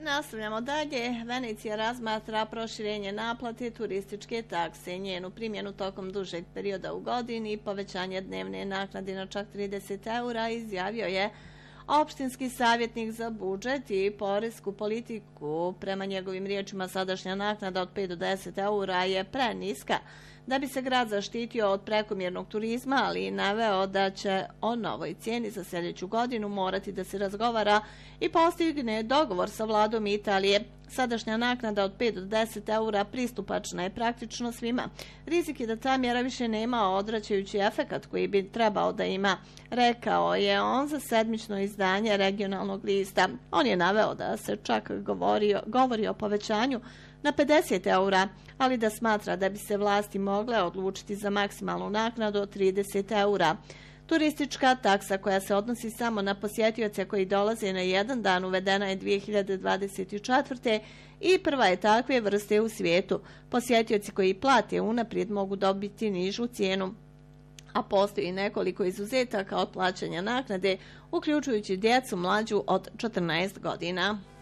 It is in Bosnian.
Nastavljamo dalje. Venecija razmatra proširenje naplate turističke takse, njenu primjenu tokom dužeg perioda u godini i povećanje dnevne naknade na čak 30 eura, izjavio je opštinski savjetnik za budžet i poresku politiku. Prema njegovim riječima, sadašnja naknada od 5 do 10 eura je preniska da bi se grad zaštitio od prekomjernog turizma, ali i naveo da će o novoj cijeni za sljedeću godinu morati da se razgovara i postigne dogovor sa vladom Italije. Sadašnja naknada od 5 do 10 eura pristupačna je praktično svima. Rizik je da ta mjera više nema odvraćajući efekat koji bi trebao da ima, rekao je on za sedmično izdanje regionalnog lista. On je naveo da se čak govori o povećanju na 50 eura, ali da smatra da bi se vlasti mogle odlučiti za maksimalnu naknadu od 30 eura. Turistička taksa koja se odnosi samo na posjetioce koji dolaze na jedan dan uvedena je 2024. i prva je takve vrste u svijetu. Posjetioci koji plate unaprijed mogu dobiti nižu cijenu, a postoji nekoliko izuzetaka od plaćanja naknade, uključujući djecu mlađu od 14 godina.